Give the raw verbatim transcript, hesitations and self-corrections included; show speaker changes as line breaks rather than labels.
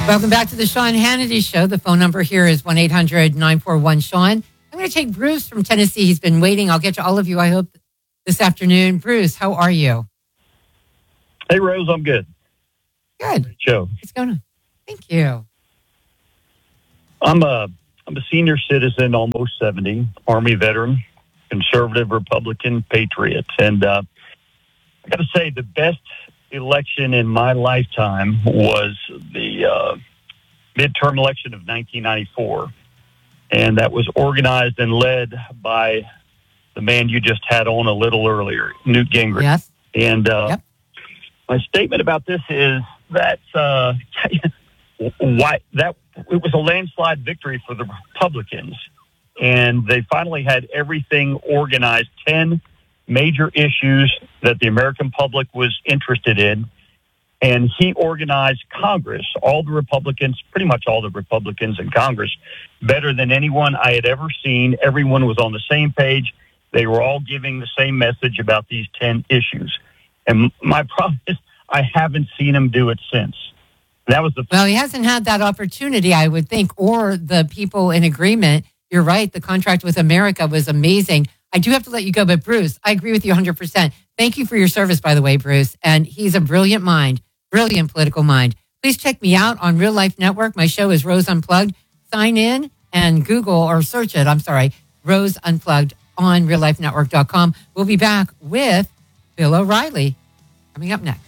Welcome back to the Sean Hannity Show. The phone number here is one eight hundred nine four one Sean. I'm going to take Bruce from Tennessee. He's been waiting. I'll get to all of you, I hope, this afternoon. Bruce, how are you?
Hey, Rose, I'm good.
Good.
Great show.
What's going on? Thank you.
I'm a, I'm a senior citizen, almost seventy, Army veteran, conservative, Republican, patriot. And uh, I got to say, the best election in my lifetime was the uh, midterm election of nineteen ninety-four. And that was organized and led by the man you just had on a little earlier, Newt Gingrich.
Yes.
And uh,
yep.
my statement about this is that uh, why that it was a landslide victory for the Republicans. And they finally had everything organized, ten major issues that the American public was interested in. And he organized Congress, all the Republicans, pretty much all the Republicans in Congress, better than anyone I had ever seen. Everyone was on the same page. They were all giving the same message about these ten issues. And my problem is I haven't seen him do it since. That was the
Well, he hasn't had that opportunity, I would think, or the people in agreement. You're right. The contract with America was amazing. I do have to let you go, but Bruce, I agree with you one hundred percent. Thank you for your service, by the way, Bruce. And he's a brilliant mind, brilliant political mind. Please check me out on Real Life Network. My show is Rose Unplugged. Sign in and Google or search it. I'm sorry, Rose Unplugged on real life network dot com. We'll be back with Bill O'Reilly coming up next.